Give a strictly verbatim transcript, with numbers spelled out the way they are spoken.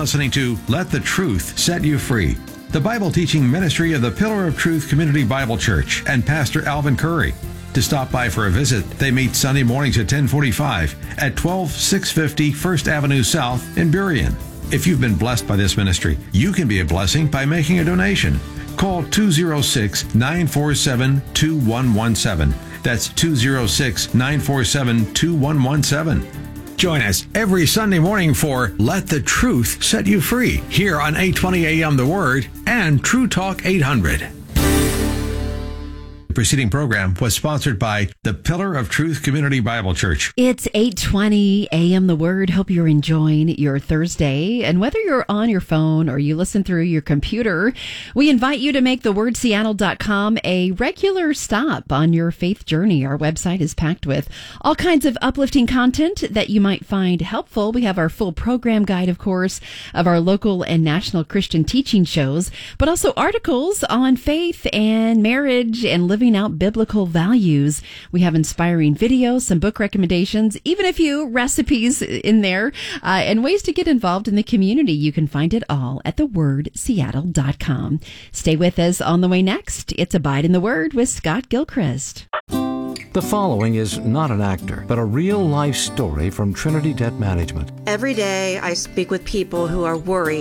listening to Let the Truth Set You Free, the Bible teaching ministry of the Pillar of Truth Community Bible Church and Pastor Alvin Curry. To stop by for a visit, they meet Sunday mornings at ten forty-five at twelve six fifty First Avenue South in Burien. If you've been blessed by this ministry, you can be a blessing by making a donation. Call two oh six, nine four seven, two one one seven. That's two oh six, nine four seven, two one one seven. Join us every Sunday morning for Let the Truth Set You Free here on eight twenty A M The Word and True Talk eight hundred. The preceding program was sponsored by the Pillar of Truth Community Bible Church. It's eight twenty A M The Word. Hope you're enjoying your Thursday. And whether you're on your phone or you listen through your computer, we invite you to make the word seattle dot com a regular stop on your faith journey. Our website is packed with all kinds of uplifting content that you might find helpful. We have our full program guide, of course, of our local and national Christian teaching shows, but also articles on faith and marriage and living out biblical values. We have inspiring videos, some book recommendations, even a few recipes in there, uh, and ways to get involved in the community. You can find it all at the word seattle dot com. Stay with us. On the way next, it's Abide in the Word with Scott Gilchrist. The following is not an actor, but a real-life story from Trinity Debt Management. Every day I speak with people who are worried